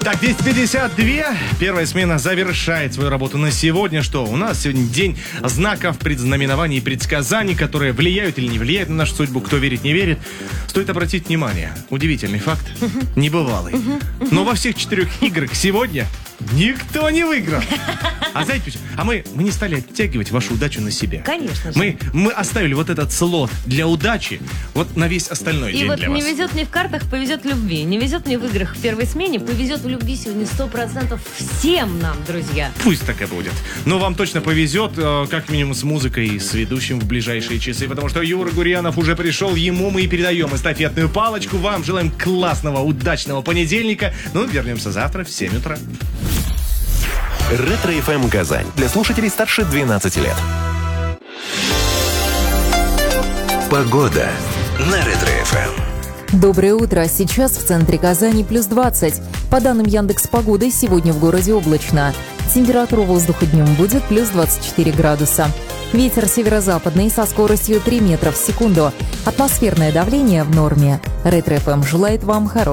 Так, 10:52. Первая смена завершает свою работу на сегодня. Что у нас сегодня день знаков, предзнаменований и предсказаний, которые влияют или не влияют на нашу судьбу. Кто верит, не верит. Стоит обратить внимание. Удивительный факт. Небывалый. Но во всех 4 играх сегодня никто не выиграл. А знаете почему? Мы не стали оттягивать вашу удачу на себя. Конечно же. Мы оставили вот этот слот для удачи вот на весь остальной день вот для вас. не везет мне в картах, повезет в любви. Не везет мне в играх в первой смене, повезет в любви сегодня 100% всем нам, друзья. Пусть так и будет. Но вам точно повезет, как минимум с музыкой и с ведущим в ближайшие часы, потому что Юра Гурьянов уже пришел, ему мы и передаем эстафетную палочку. Вам желаем классного, удачного понедельника. Вернемся завтра в 7 утра. Ретро-ФМ Казань. Для слушателей старше 12 лет. Погода на Ретро-ФМ. Доброе утро. Сейчас в центре Казани плюс 20. По данным Яндекс.Погоды, сегодня в городе облачно. Температура воздуха днем будет плюс 24 градуса. Ветер северо-западный со скоростью 3 метра в секунду. Атмосферное давление в норме. Ретро-ФМ желает вам хорошего